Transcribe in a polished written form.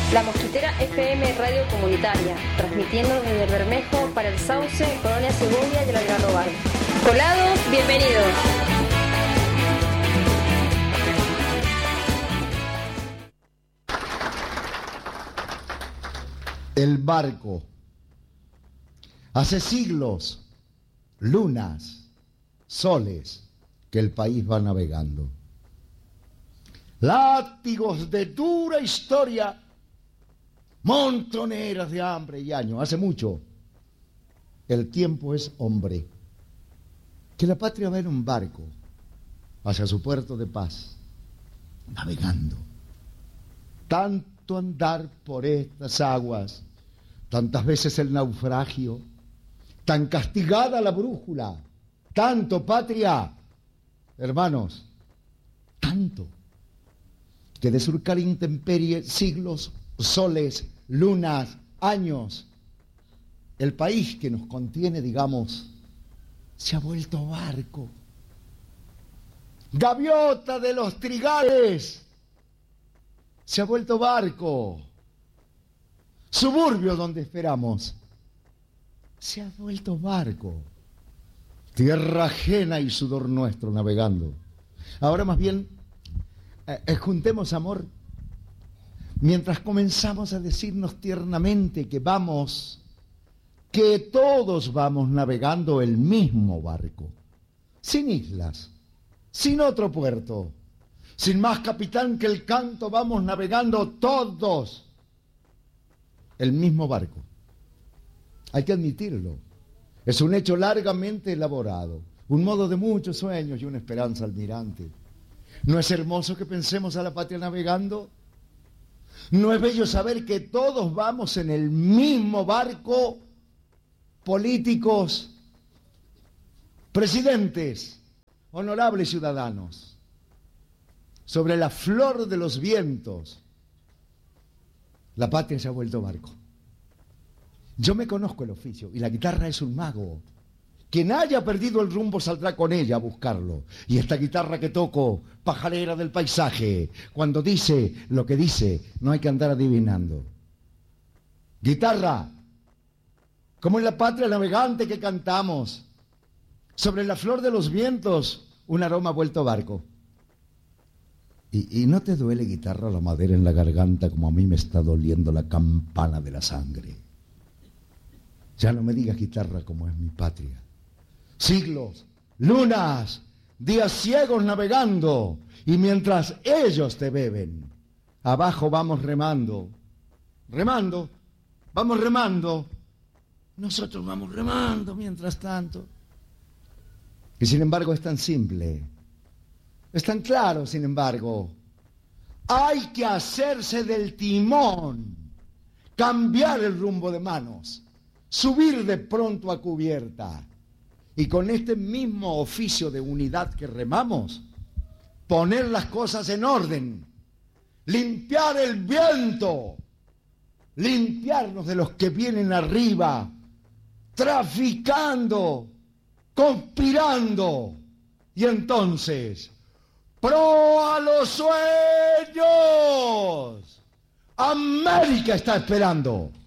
La Mosquitera FM Radio Comunitaria, transmitiendo desde el Bermejo para el Sauce, Colonia Segovia y el Algarrobal. Colados, bienvenidos. El barco. Hace siglos, lunas, soles, que el país va navegando. Látigos de dura historia, montoneras de hambre y año. Hace mucho, el tiempo es hombre, que la patria va en un barco hacia su puerto de paz, navegando. Tanto andar por estas aguas, tantas veces el naufragio, tan castigada la brújula, tanto patria, hermanos, tanto, que de surcar intemperie siglos, soles, lunas, años, el país que nos contiene, digamos, se ha vuelto barco. Gaviota de los trigales, se ha vuelto barco. Suburbio donde esperamos, se ha vuelto barco. Tierra ajena y sudor nuestro navegando. Ahora más bien, juntemos amor, mientras comenzamos a decirnos tiernamente que vamos, que todos vamos navegando el mismo barco, sin islas, sin otro puerto, sin más capitán que el canto, vamos navegando todos el mismo barco. Hay que admitirlo. Es un hecho largamente elaborado, un modo de muchos sueños y una esperanza almirante. ¿No es hermoso que pensemos a la patria navegando? ¿No es bello saber que todos vamos en el mismo barco? Políticos, presidentes, honorables ciudadanos, sobre la flor de los vientos, la patria se ha vuelto barco. Yo me conozco el oficio y la guitarra es un mago. Quien haya perdido el rumbo saldrá con ella a buscarlo. Y esta guitarra que toco, pajarera del paisaje, cuando dice lo que dice, no hay que andar adivinando. Guitarra, como en la patria navegante que cantamos, sobre la flor de los vientos, un aroma vuelto barco. ¿Y no te duele, guitarra, la madera en la garganta como a mí me está doliendo la campana de la sangre? Ya no me digas, guitarra, cómo es mi patria. Siglos, lunas, días ciegos navegando, y mientras ellos te beben, abajo vamos remando, remando, vamos remando, nosotros vamos remando mientras tanto. Y sin embargo es tan simple, es tan claro, sin embargo. Hay que hacerse del timón, cambiar el rumbo de manos, subir de pronto a cubierta y con este mismo oficio de unidad que remamos, poner las cosas en orden, limpiar el viento, limpiarnos de los que vienen arriba, traficando, conspirando, y entonces, ¡pro a los sueños! América está esperando.